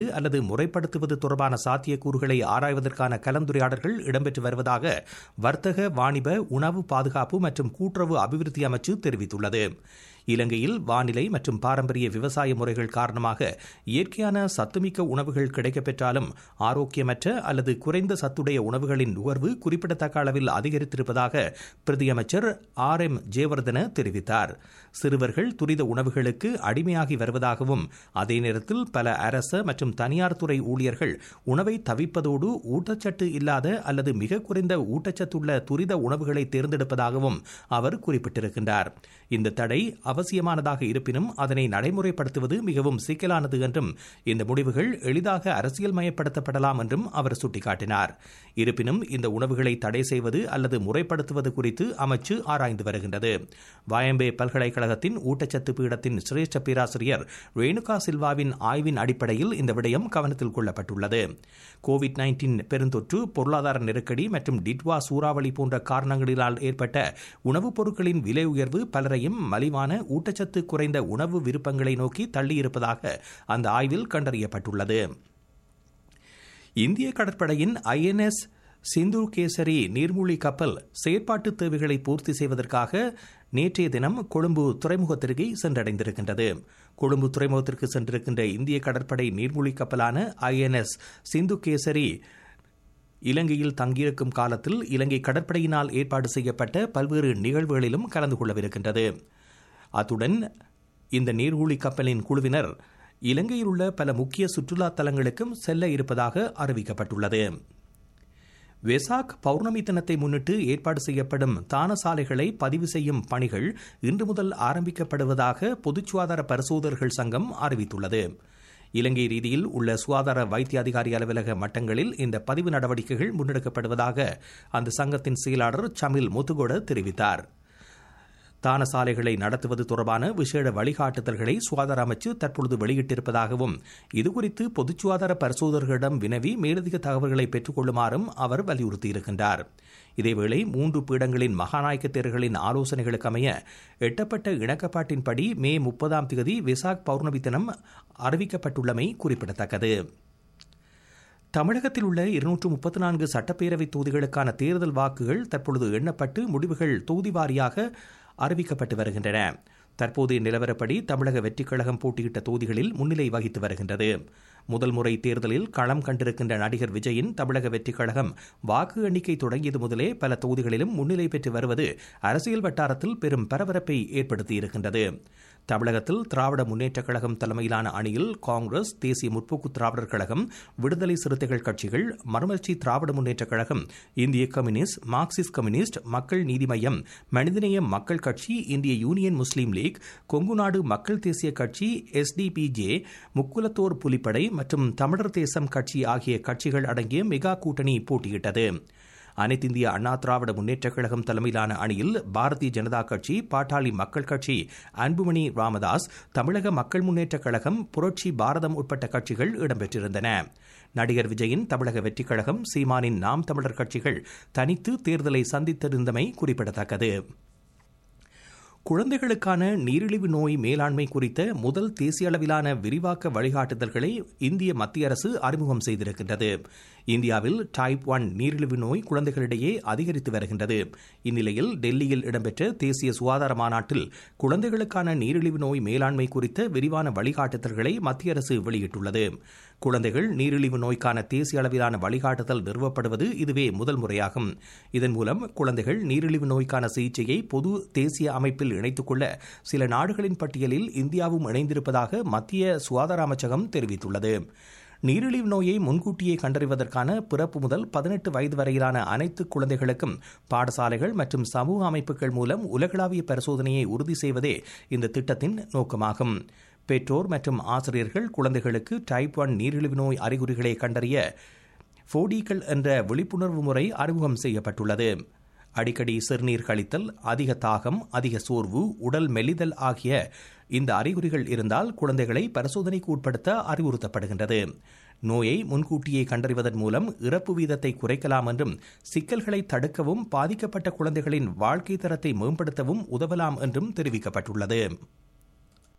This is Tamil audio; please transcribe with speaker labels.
Speaker 1: அல்லது முறைப்படுத்துவது தொடர்பான சாத்தியக்கூறுகளை ஆராய்வதற்கான கலந்துரையாடல்கள் இடம்பெற்று வருவதாக வர்த்தக, வாணிப, உணவு பாதுகாப்பு மற்றும் கூட்டுறவு அபிவிருத்தி அமைச்சு தெரிவித்துள்ளது. இலங்கையில் வானிலை மற்றும் பாரம்பரிய விவசாய முறைகள் காரணமாக இயற்கையான சத்துமிக்க உணவுகள் கிடைக்கப்பெற்றாலும் ஆரோக்கியமற்ற அல்லது குறைந்த சத்துடைய உணவுகளின் நுகர்வு குறிப்பிடத்தக்க அளவில் அதிகரித்திருப்பதாக பிரதியமைச்சர் RM ஜெயவர்தன தெரிவித்தார். சிறுவர்கள் துரித உணவுகளுக்கு அடிமையாகி வருவதாகவும் அதே நேரத்தில் பல அரச மற்றும் தனியார் துறை ஊழியர்கள் உணவை தவிப்பதோடு ஊட்டச்சத்து இல்லாத அல்லது மிக குறைந்த ஊட்டச்சத்துள்ள துரித உணவுகளை தேர்ந்தெடுப்பதாகவும் அவர் குறிப்பிட்டிருக்கின்றார். இந்த தடை அவசியமானதாக இருப்பினும் அதனை நடைமுறைப்படுத்துவது மிகவும் சிக்கலானது என்றும் இந்த முடிவுகள் எளிதாக அரசியல் மயப்படுத்தப்படலாம் என்றும் அவர் சுட்டிக்காட்டினார். இருப்பினும் இந்த உணவுகளை தடை செய்வது அல்லது முறைப்படுத்துவது குறித்து அமைச்சு ஆராய்ந்து வருகின்றது. வாயம்பே பல்கலைக்கழகத்தின் ஊட்டச்சத்து பீடத்தின் சிரேஷ்ட பேராசிரியர் ரேணுகா சில்வாவின் ஆய்வின் அடிப்படையில் இந்த விடயம் கவனத்தில் கொள்ளப்பட்டுள்ளது. கோவிட்-19 பெருந்தொற்று, பொருளாதார நெருக்கடி மற்றும் டிட்வா சூறாவளி போன்ற காரணங்களினால் ஏற்பட்ட உணவுப் பொருட்களின் விலை உயர்வு பலரையும் மலிவான ஊட்டச்சத்து குறைந்த உணவு விருப்பங்களை நோக்கி தள்ளியிருப்பதாக அந்த ஆய்வில் கண்டறியப்பட்டுள்ளது. இந்திய கடற்படையின் INS சிந்து கேசரி நீர்மூழ்கி கப்பல் செயற்பாட்டு தேவைகளை பூர்த்தி செய்வதற்காக நேற்றைய தினம் கொழும்பு துறைமுகத்திற்கு சென்றடைந்திருக்கின்றது. கொழும்பு துறைமுகத்திற்கு சென்றிருக்கின்ற இந்திய கடற்படை நீர்மூழ்கி கப்பலான INS சிந்து கேசரி இலங்கையில் தங்கியிருக்கும் காலத்தில் இலங்கை கடற்படையினால் ஏற்பாடு செய்யப்பட்ட பல்வேறு நிகழ்வுகளிலும் கலந்து கொள்ளவிருக்கின்றது. அத்துடன் இந்த நீர்மூழ்கி கப்பலின் குழுவினர் இலங்கையில் உள்ள பல முக்கிய சுற்றுலா தலங்களுக்கும் செல்ல இருப்பதாக அறிவிக்கப்பட்டுள்ளது. வெசாக் பௌர்ணமி தினத்தை முன்னிட்டு ஏற்பாடு செய்யப்படும் தான சாலைகளை பதிவு செய்யும் பணிகள் இன்று முதல் ஆரம்பிக்கப்படுவதாக பொது சுகாதார பரிசோதகர்கள் சங்கம் அறிவித்துள்ளது. இலங்கை ரீதியில் உள்ள சுகாதார வைத்திய அதிகாரி அலுவலக மட்டங்களில் இந்த பதிவு நடவடிக்கைகள் முன்னெடுக்கப்படுவதாக அந்த சங்கத்தின் செயலாளர் சமில் முத்துகோட தெரிவித்தார். தான சாலைகளை நடத்துவது தொடர்பான விசேட வழிகாட்டுதல்களை சுகாதார அமைச்சு தற்பொழுது வெளியிட்டிருப்பதாகவும் இதுகுறித்து பொது சுகாதார பரிசோதகர்களிடம் வினவி மேலதிக தகவல்களை பெற்றுக் கொள்ளுமாறும் அவர் வலியுறுத்தியிருக்கின்றார். இதேவேளை 3 பீடங்களின் மகாநாயக்க தேர்களின் ஆலோசனைகளுக்கு அமைய எட்டப்பட்ட இணக்கப்பாட்டின்படி மே 30 வெசாக் பௌர்ணமி தினம் அறிவிக்கப்பட்டுள்ளமை குறிப்பிடத்தக்கது. தமிழகத்தில் உள்ள 234 சட்டப்பேரவை தொகுதிகளுக்கான தேர்தல் வாக்குகள் தற்பொழுது எண்ணப்பட்டு முடிவுகள் தொகுதி வாரியாக அறிவிக்கப்பட்டு வருகின்றன. தற்போதைய நிலவரப்படி தமிழக வெற்றிக் கழகம் போட்டியிட்ட தொகுதிகளில் முன்னிலை வகித்து வருகின்றது. முதல் முறை தேர்தலில் களம் கண்டிருக்கின்ற நடிகர் விஜயின் தமிழக வெற்றிக் கழகம் வாக்கு எண்ணிக்கை தொடங்கியது முதலே பல தொகுதிகளிலும் முன்னிலை பெற்று வருவது அரசியல் வட்டாரத்தில் பெரும் பரபரப்பை ஏற்படுத்தியிருக்கின்றது. தமிழகத்தில் திராவிட முன்னேற்றக் கழகம் தலைமையிலான அணியில் காங்கிரஸ், தேசிய முற்போக்கு திராவிடர் கழகம், விடுதலை சிறுத்தைகள் கட்சிகள், மறுமலர்ச்சி திராவிட முன்னேற்றக் கழகம், இந்திய கம்யூனிஸ்ட், மார்க்சிஸ்ட் கம்யூனிஸ்ட், மக்கள் நீதி மய்யம், மனிதநேய மக்கள் கட்சி, இந்திய யூனியன் முஸ்லீம் லீக், கொங்குநாடு மக்கள் தேசிய கட்சி, SDPJ, முக்குலத்தோர் புலிப்படை மற்றும் தமிழர் தேசம் கட்சி ஆகிய கட்சிகள் அடங்கிய மெகா கூட்டணி போட்டியிட்டது. அனைத்திந்திய அண்ணா திராவிட முன்னேற்றக் கழகம் தலைமையிலான அணியில் பாரதிய ஜனதா கட்சி, பாட்டாளி மக்கள் கட்சி, அன்புமணி ராமதாஸ், தமிழக மக்கள் முன்னேற்றக் கழகம், புரட்சி பாரதம் உட்பட்ட கட்சிகள் இடம்பெற்றிருந்தன. நடிகர் விஜயின் தமிழக வெற்றிக் கழகம், சீமானின் நாம் தமிழர் கட்சிகள் தனித்து தேர்தலை சந்தித்திருந்தமை குறிப்பிடத்தக்கது. குழந்தைகளுக்கான நீரிழிவு நோய் மேலாண்மை குறித்த முதல் தேசிய அளவிலான விரிவாக்க வழிகாட்டுதல்களை இந்திய மத்திய அரசு அறிமுகம் செய்திருக்கின்றது. இந்தியாவில் டைப் 1 நீரிழிவு நோய் குழந்தைகளிடையே அதிகரித்து வருகின்றது. இந்நிலையில் டெல்லியில் இடம்பெற்ற தேசிய சுகாதார மாநாட்டில் குழந்தைகளுக்கான நீரிழிவு நோய் மேலாண்மை குறித்த விரிவான வழிகாட்டுதல்களை மத்திய அரசு வெளியிட்டுள்ளது. குழந்தைகள் நீரிழிவு நோய்க்கான தேசிய அளவிலான வழிகாட்டுதல் நிறுவப்படுவது இதுவே முதல் முறையாகும். இதன் மூலம் குழந்தைகள் நீரிழிவு நோய்க்கான சிகிச்சையை பொது தேசிய அமைப்பில் இணைத்துக் கொள்ள சில நாடுகளின் பட்டியலில் இந்தியாவும் இணைந்திருப்பதாக மத்திய சுகாதார அமைச்சகம் தெரிவித்துள்ளது. நீரிழிவு நோயை முன்கூட்டியே கண்டறிவதற்கான பிறப்பு முதல் 18 வயது வரையிலான அனைத்து குழந்தைகளுக்கும் பாடசாலைகள் மற்றும் சமூக அமைப்புகள் மூலம் உலகளாவிய பரிசோதனையை உறுதி செய்வதே இந்த திட்டத்தின் நோக்கமாகும். பெற்றோர் மற்றும் ஆசிரியர்கள் குழந்தைகளுக்கு டைப் 1 நீரிழிவு நோய் அறிகுறிகளை கண்டறிய ஃபோடிகள் என்ற விழிப்புணர்வு முறை அறிமுகம் செய்யப்பட்டுள்ளது. அடிக்கடி சிறுநீர் கழித்தல், அதிக தாகம், அதிக சோர்வு, உடல் மெலிதல் ஆகிய இந்த அறிகுறிகள் இருந்தால் குழந்தைகளை பரிசோதனைக்கு உட்படுத்த அறிவுறுத்தப்படுகின்றது. நோயை முன்கூட்டியே கண்டறிவதன் மூலம் இறப்பு வீதத்தை குறைக்கலாம் என்றும் சிக்கல்களை தடுக்கவும் பாதிக்கப்பட்ட குழந்தைகளின் வாழ்க்கை தரத்தை மேம்படுத்தவும் உதவலாம் என்றும் தெரிவிக்கப்பட்டுள்ளது.